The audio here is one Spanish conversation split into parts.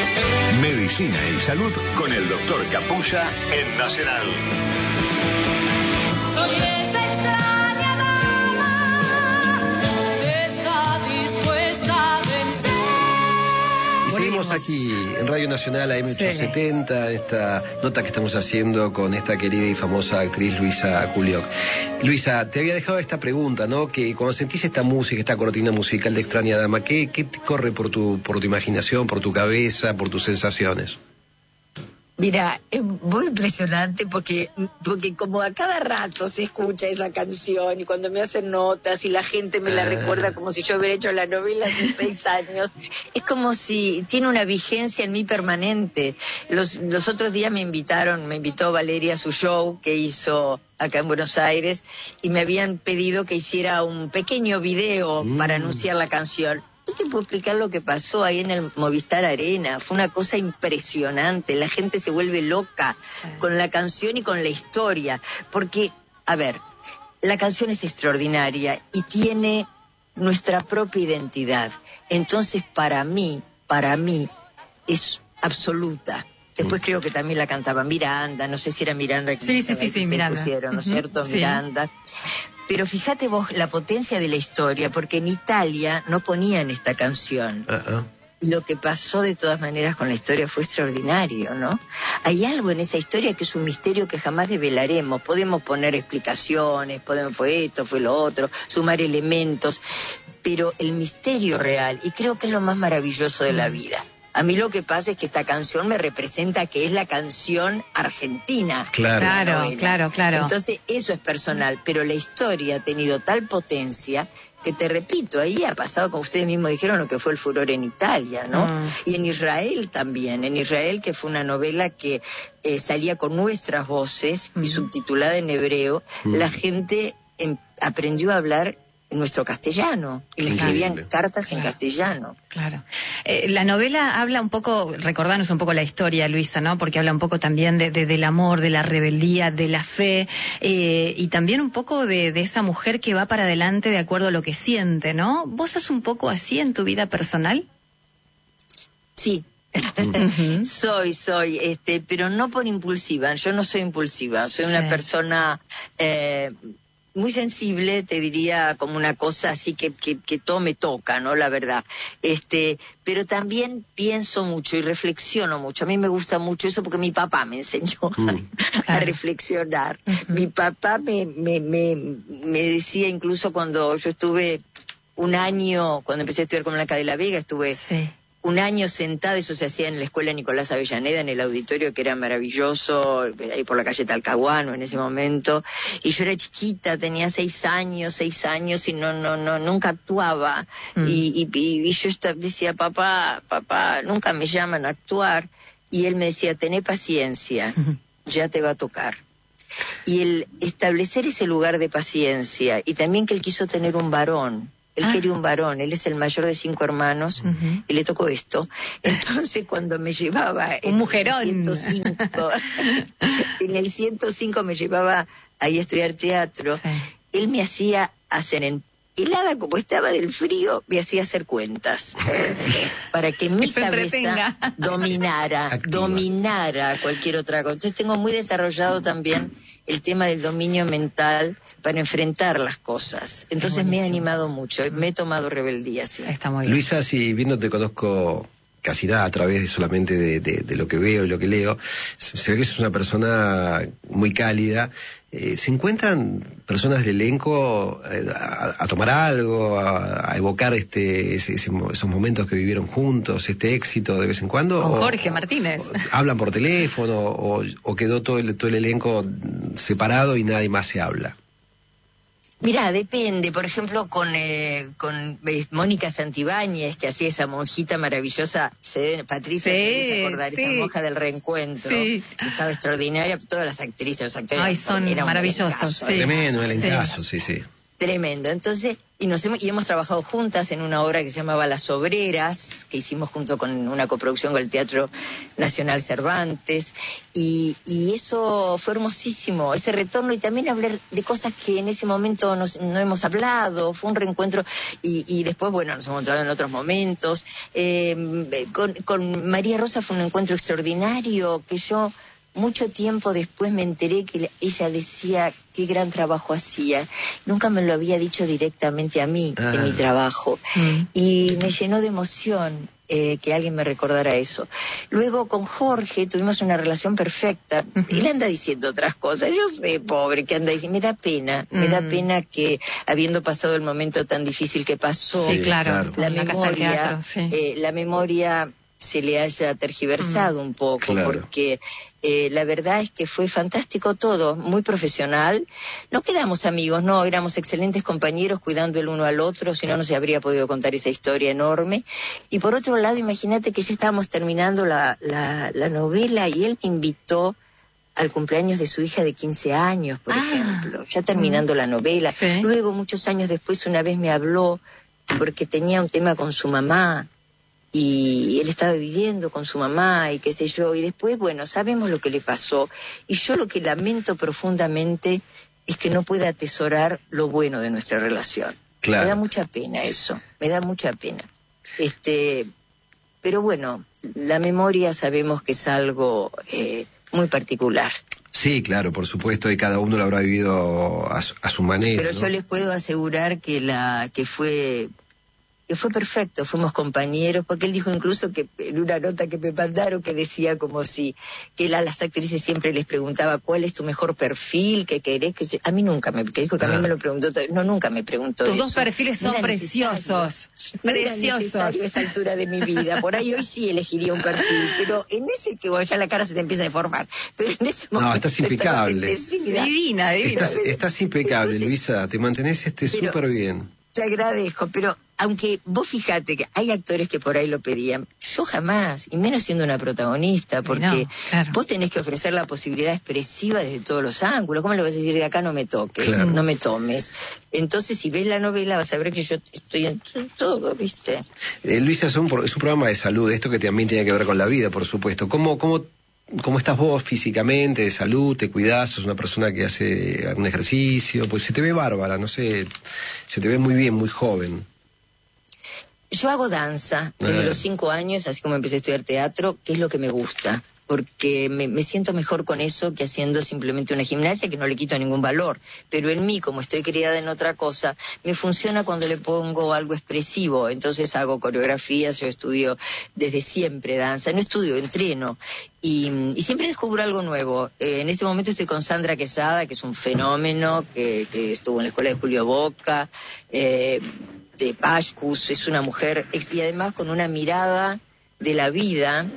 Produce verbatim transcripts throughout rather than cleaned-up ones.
Medicina y salud con el doctor Capuzza en Nacional. Soy esa extraña dama que está dispuesta a vencer. Y seguimos aquí en Radio Nacional A M ochocientos setenta, sí. Esta nota que estamos haciendo con esta querida y famosa actriz Luisa Culioc. Luisa, te había dejado esta pregunta, ¿no? Que cuando sentís esta música, esta cortina musical de Extraña Dama, ¿qué, qué te corre por tu, por tu imaginación, por tu cabeza, por tus sensaciones? Mira, es muy impresionante porque, porque como a cada rato se escucha esa canción y cuando me hacen notas y la gente me la ah. recuerda como si yo hubiera hecho la novela hace seis años, es como si tiene una vigencia en mí permanente. Los, los otros días me invitaron, me invitó Valeria a su show que hizo acá en Buenos Aires y me habían pedido que hiciera un pequeño video mm. para anunciar la canción. No te puedo explicar lo que pasó ahí en el Movistar Arena. Fue una cosa impresionante. La gente se vuelve loca sí. con la canción y con la historia. Porque, a ver, la canción es extraordinaria y tiene nuestra propia identidad. Entonces, para mí, para mí, es absoluta. Después creo que también la cantaba Miranda, no sé si era Miranda que sí, sí, sí, sí, Miranda. Pusieron, ¿no es uh-huh. cierto? Sí. Miranda. Pero fíjate vos la potencia de la historia, porque en Italia no ponían esta canción. Uh-uh. Lo que pasó de todas maneras con la historia fue extraordinario, ¿no? Hay algo en esa historia que es un misterio que jamás develaremos. Podemos poner explicaciones, podemos, fue esto, fue lo otro, sumar elementos, pero el misterio real, y creo que es lo más maravilloso de la vida. A mí lo que pasa es que esta canción me representa que es la canción argentina. Claro, claro, claro, claro. Entonces eso es personal, pero la historia ha tenido tal potencia que te repito, ahí ha pasado, como ustedes mismos dijeron, lo que fue el furor en Italia, ¿no? Mm. Y en Israel también, en Israel que fue una novela que eh, salía con nuestras voces mm. y subtitulada en hebreo, mm. la gente em, aprendió a hablar nuestro castellano, y me escribían claro. cartas claro. en castellano. Claro. Eh, la novela habla un poco, recordanos un poco la historia, Luisa, ¿no? Porque habla un poco también de, de, del amor, de la rebeldía, de la fe, eh, y también un poco de, de esa mujer que va para adelante de acuerdo a lo que siente, ¿no? ¿Vos sos un poco así en tu vida personal? Sí. Uh-huh. soy, soy, este, pero no por impulsiva, yo no soy impulsiva, soy sí. una persona... Eh, muy sensible, te diría, como una cosa así que, que, que todo me toca, ¿no? La verdad. Este, pero también pienso mucho y reflexiono mucho. A mí me gusta mucho eso porque mi papá me enseñó mm. a, a reflexionar. Uh-huh. Mi papá me, me, me, me decía, incluso cuando yo estuve un año, cuando empecé a estudiar con Blanca de la Vega, estuve... Sí. Un año sentada, eso se hacía en la escuela Nicolás Avellaneda, en el auditorio, que era maravilloso, ahí por la calle Talcahuano en ese momento, y yo era chiquita, tenía seis años, seis años, y no, no, no, nunca actuaba, mm. y, y, y yo decía, papá, papá, nunca me llaman a actuar, y él me decía, tené paciencia, ya te va a tocar. Y el establecer ese lugar de paciencia, y también que él quiso tener un varón, él ah. quería un varón, él es el mayor de cinco hermanos, uh-huh. y le tocó esto. Entonces, cuando me llevaba... Un mujerón. En el ciento cinco, en el ciento cinco me llevaba ahí a estudiar teatro, sí. él me hacía hacer, en helada como estaba del frío, me hacía hacer cuentas. Para que mi cabeza dominara, Activa. dominara cualquier otra cosa. Entonces, tengo muy desarrollado también el tema del dominio mental para enfrentar las cosas. Entonces me he animado mucho, me he tomado rebeldía, sí. Está muy bien. Luisa, si bien no te conozco casi nada a través de solamente de, de, de lo que veo y lo que leo, se ve que sos una persona muy cálida. Eh, ¿Se encuentran personas del elenco eh, a, a tomar algo, a, a evocar este ese, ese, esos momentos que vivieron juntos, este éxito de vez en cuando? Con o, Jorge Martínez. O, ¿hablan por teléfono o, o quedó todo el, todo el elenco separado y nadie más se habla? Mirá, depende. Por ejemplo, con eh, con eh, Mónica Santibáñez, que hacía esa monjita maravillosa, se, Patricia, sí, ¿te acordar? Sí. Esa monja del reencuentro. Sí. Estaba extraordinaria, todas las actrices, los actores. Ay, son maravillosos. Caso, sí. Tremendo el encaso, sí, sí. Tremendo. Entonces, y nos hemos, y hemos trabajado juntas en una obra que se llamaba Las Obreras, que hicimos junto con una coproducción con el Teatro Nacional Cervantes, y, y eso fue hermosísimo, ese retorno, y también hablar de cosas que en ese momento nos, no hemos hablado, fue un reencuentro, y, y después, bueno, nos hemos encontrado en otros momentos. Eh, con, con María Rosa fue un encuentro extraordinario, que yo mucho tiempo después me enteré que ella decía qué gran trabajo hacía. Nunca me lo había dicho directamente a mí, ah. en mi trabajo. Mm. Y me llenó de emoción eh, que alguien me recordara eso. Luego con Jorge tuvimos una relación perfecta. Uh-huh. Él anda diciendo otras cosas. Yo sé, pobre, que anda diciendo. Me da pena. Mm. Me da pena que, habiendo pasado el momento tan difícil que pasó, sí, claro, la, memoria, teatro, sí. eh, la memoria se le haya tergiversado mm. un poco, claro. porque eh, la verdad es que fue fantástico todo, muy profesional. No quedamos amigos, no, éramos excelentes compañeros cuidando el uno al otro, si no, no se habría podido contar esa historia enorme. Y por otro lado, imagínate que ya estábamos terminando la, la, la novela y él me invitó al cumpleaños de su hija de quince años, por ah. ejemplo, ya terminando mm. la novela. ¿Sí? Luego, muchos años después, una vez me habló porque tenía un tema con su mamá, y él estaba viviendo con su mamá y qué sé yo, y después, bueno, sabemos lo que le pasó, y yo lo que lamento profundamente es que no pueda atesorar lo bueno de nuestra relación. Claro. Me da mucha pena eso, me da mucha pena. Este, pero bueno, la memoria sabemos que es algo eh, muy particular. Sí, claro, por supuesto, y cada uno lo habrá vivido a su, a su manera. Pero ¿no? Yo les puedo asegurar que la que fue... que fue perfecto, fuimos compañeros, porque él dijo incluso que en una nota que me mandaron que decía como si, que él a las actrices siempre les preguntaba cuál es tu mejor perfil, qué querés, que yo, a mí nunca me, que dijo que a mí me lo preguntó, no, nunca me preguntó Tus eso. dos perfiles son no preciosos, no preciosos. Era necesario a esa altura de mi vida, por ahí hoy sí elegiría un perfil, pero en ese que bueno, ya la cara se te empieza a deformar, pero en ese momento... No, estás impecable. Divina, divina. Estás, estás impecable, Entonces, Luisa, te mantenés este súper bien. Te agradezco, pero aunque vos fijate que hay actores que por ahí lo pedían, yo jamás, y menos siendo una protagonista, porque no, claro. vos tenés que ofrecer la posibilidad expresiva desde todos los ángulos. ¿Cómo le vas a decir de acá no me toques, claro. no me tomes? Entonces, si ves la novela vas a ver que yo estoy en todo, ¿viste? Eh, Luisa, es un, es un programa de salud, esto que también tiene que ver con la vida, por supuesto. ¿Cómo, cómo ¿Cómo estás vos físicamente, de salud? ¿Te cuidás? ¿Sos una persona que hace algún ejercicio? Pues se te ve bárbara, no sé, se te ve muy bien, muy joven. Yo hago danza desde eh. los cinco años, así como empecé a estudiar teatro, que es lo que me gusta, porque me, me siento mejor con eso que haciendo simplemente una gimnasia, que no le quito ningún valor. Pero en mí, como estoy criada en otra cosa, me funciona cuando le pongo algo expresivo. Entonces hago coreografías, yo estudio desde siempre danza, no estudio, entreno. Y, y siempre descubro algo nuevo. Eh, en este momento estoy con Sandra Quesada, que es un fenómeno, que, que estuvo en la escuela de Julio Boca, eh, de Pashkus, es una mujer, y además con una mirada de la vida...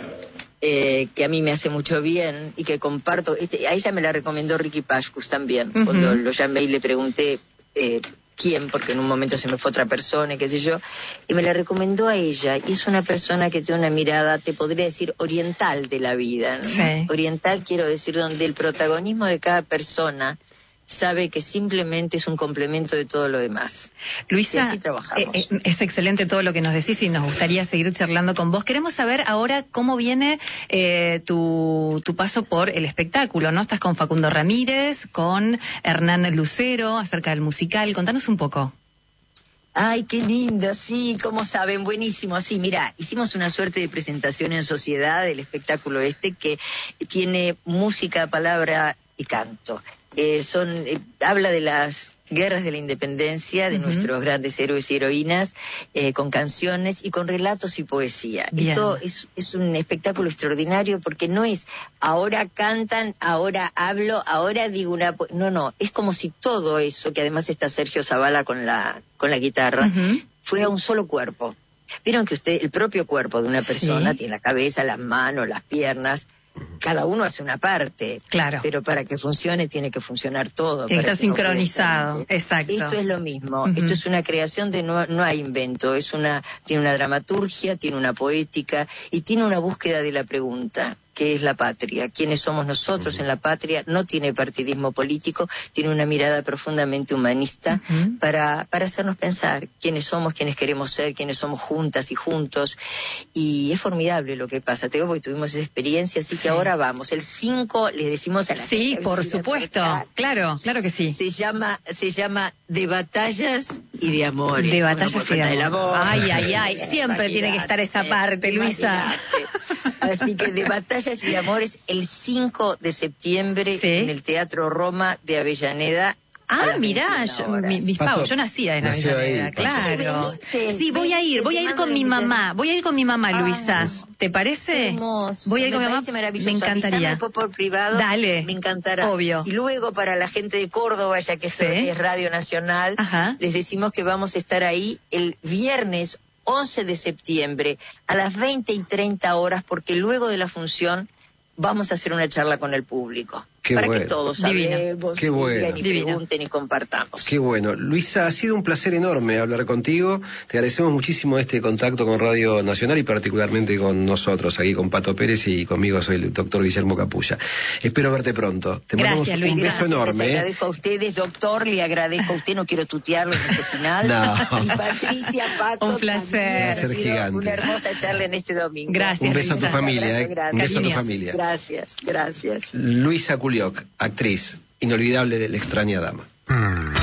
Eh, que a mí me hace mucho bien y que comparto. Este, a ella me la recomendó Ricky Pashkus también. Uh-huh. Cuando lo llamé y le pregunté eh, quién, porque en un momento se me fue otra persona, qué sé yo, y me la recomendó a ella. Y es una persona que tiene una mirada, te podría decir, oriental de la vida, ¿no? Sí. Oriental, quiero decir, donde el protagonismo de cada persona sabe que simplemente es un complemento de todo lo demás. Luisa, eh, eh, es excelente todo lo que nos decís y nos gustaría seguir charlando con vos. Queremos saber ahora cómo viene eh, tu, tu paso por el espectáculo, ¿no? Estás con Facundo Ramírez, con Hernán Lucero, acerca del musical. Contanos un poco. Ay, qué lindo, sí, como saben, buenísimo. Sí, mira, hicimos una suerte de presentación en sociedad del espectáculo este que tiene música, palabra y canto. Eh, son eh, habla de las guerras de la independencia, de uh-huh. nuestros grandes héroes y heroínas, eh, con canciones y con relatos y poesía. Bien. Esto es, es un espectáculo extraordinario porque no es ahora cantan, ahora hablo, ahora digo una... Po- no, no, es como si todo eso, que además está Sergio Zavala con la, con la guitarra, uh-huh. fuera un solo cuerpo. Vieron que usted, el propio cuerpo de una persona, sí. tiene la cabeza, las manos, las piernas... Cada uno hace una parte, claro. pero para que funcione tiene que funcionar todo. Tiene que estar que sincronizado, no exacto. Esto es lo mismo, uh-huh. esto es una creación de no, no hay invento, es una, tiene una dramaturgia, tiene una poética y tiene una búsqueda de la pregunta, qué es la patria, quiénes somos nosotros en la patria. No tiene partidismo político, tiene una mirada profundamente humanista uh-huh. para, para hacernos pensar quiénes somos, quiénes queremos ser, quiénes somos juntas y juntos. Y es formidable lo que pasa, te digo, porque tuvimos esa experiencia, así sí. que ahora vamos. El cinco le decimos a la sí, gente. Sí, por supuesto, claro, claro que sí. Se llama, se llama De Batallas y de Amores. De Batallas y de amor. Ay, ay, ay, siempre imagínate, tiene que estar esa parte, Luisa. Así que De Batallas y de Amores, el cinco de septiembre, ¿sí? en el Teatro Roma de Avellaneda. Ah, mirá, yo, mi, mis pagos, yo nacía en Avellaneda, ahí, claro. Veniste, sí, voy a ir, voy a ir con mi mamá, voy a ir con mi mamá, Luisa. Ah, ¿te parece? Hermoso. Voy a ir con me mi mamá, maravilloso. Me encantaría. Después por privado, dale, me encantará. Obvio. Y luego para la gente de Córdoba, ya que esto ¿sí? es Radio Nacional, ajá. les decimos que vamos a estar ahí el viernes once de septiembre a las veinte y treinta horas, porque luego de la función vamos a hacer una charla con el público. Qué para bueno. que todos hablemos, Qué bueno. y pregunten y compartamos. Qué bueno. Luisa, ha sido un placer enorme hablar contigo. Te agradecemos muchísimo este contacto con Radio Nacional y particularmente con nosotros, aquí con Pato Pérez y conmigo soy el doctor Guillermo Capulla. Espero verte pronto. Te Gracias, mandamos Luis. un beso Gracias, enorme. Les agradezco a ustedes, doctor, le agradezco a usted, no quiero tutearlo en este final. No. Y Patricia, Pato, un placer. Un placer gigante. Una hermosa charla en este domingo. Gracias, un beso Luisa. a tu familia, eh. Un beso a tu familia. Gracias, gracias. Luisa Culioc, actriz. Inolvidable, La extraña dama.